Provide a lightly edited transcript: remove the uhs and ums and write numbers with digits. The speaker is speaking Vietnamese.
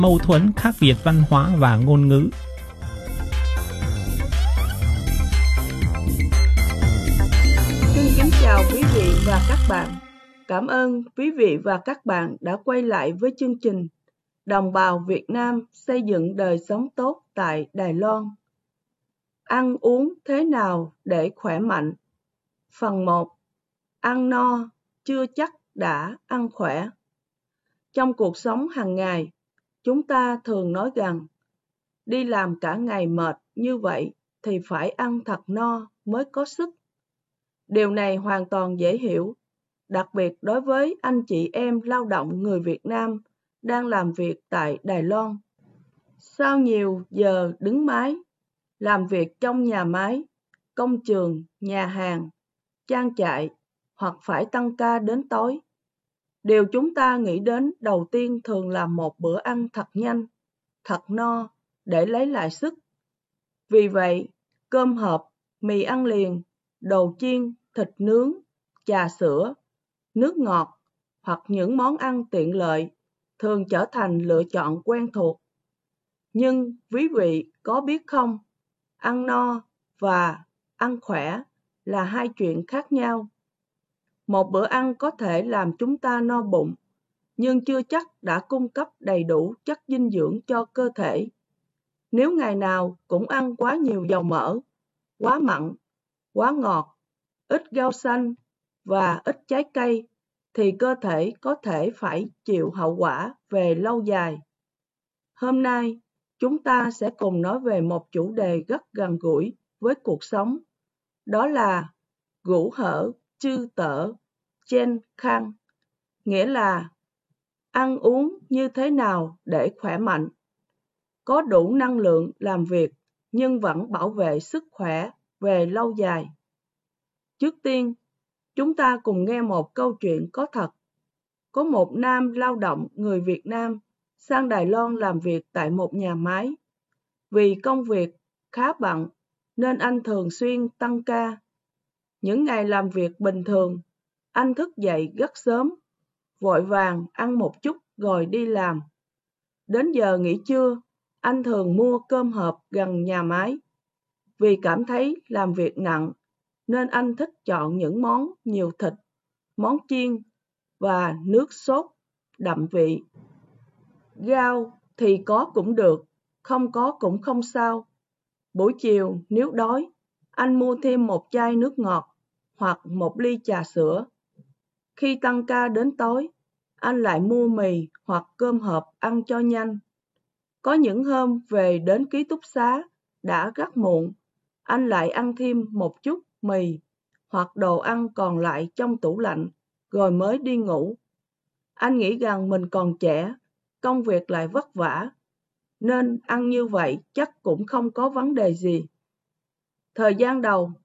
mâu thuẫn khác biệt văn hóa và ngôn ngữ. Xin kính chào quý vị và các bạn. Cảm ơn quý vị và các bạn đã quay lại với chương trình Đồng bào Việt Nam xây dựng đời sống tốt tại Đài Loan. Ăn uống thế nào để khỏe mạnh? Phần 1. Ăn no chưa chắc đã ăn khỏe. Trong cuộc sống hàng ngày, chúng ta thường nói rằng đi làm cả ngày mệt như vậy thì phải ăn thật no mới có sức. Điều này hoàn toàn dễ hiểu, đặc biệt đối với anh chị em lao động người Việt Nam đang làm việc tại Đài Loan. Sau nhiều giờ đứng máy, làm việc trong nhà máy, công trường, nhà hàng, trang trại hoặc phải tăng ca đến tối, điều chúng ta nghĩ đến đầu tiên thường là một bữa ăn thật nhanh, thật no để lấy lại sức. Vì vậy, cơm hộp, mì ăn liền, đồ chiên, thịt nướng, trà sữa, nước ngọt hoặc những món ăn tiện lợi thường trở thành lựa chọn quen thuộc. Nhưng quý vị có biết không, ăn no và ăn khỏe là hai chuyện khác nhau. Một bữa ăn có thể làm chúng ta no bụng, nhưng chưa chắc đã cung cấp đầy đủ chất dinh dưỡng cho cơ thể. Nếu ngày nào cũng ăn quá nhiều dầu mỡ, quá mặn, quá ngọt, ít rau xanh và ít trái cây, thì cơ thể có thể phải chịu hậu quả về lâu dài. Hôm nay, chúng ta sẽ cùng nói về một chủ đề rất gần gũi với cuộc sống, đó là ngũ hở chư tở trên khang, nghĩa là ăn uống như thế nào để khỏe mạnh, có đủ năng lượng làm việc nhưng vẫn bảo vệ sức khỏe về lâu dài. Trước tiên, chúng ta cùng nghe một câu chuyện có thật. Có một nam lao động người Việt Nam sang Đài Loan làm việc tại một nhà máy. Vì công việc khá bận nên anh thường xuyên tăng ca. Những ngày làm việc bình thường, anh thức dậy rất sớm, vội vàng ăn một chút rồi đi làm. Đến giờ nghỉ trưa, anh thường mua cơm hộp gần nhà máy. Vì cảm thấy làm việc nặng, nên anh thích chọn những món nhiều thịt, món chiên và nước sốt đậm vị. Rau thì có cũng được, không có cũng không sao. Buổi chiều nếu đói, anh mua thêm một chai nước ngọt hoặc một ly trà sữa. Khi tăng ca đến tối, anh lại mua mì hoặc cơm hộp ăn cho nhanh. Có những hôm về đến ký túc xá đã rất muộn, anh lại ăn thêm một chút mì hoặc đồ ăn còn lại trong tủ lạnh rồi mới đi ngủ. Anh nghĩ rằng mình còn trẻ, công việc lại vất vả, nên ăn như vậy chắc cũng không có vấn đề gì. Thời gian đầu,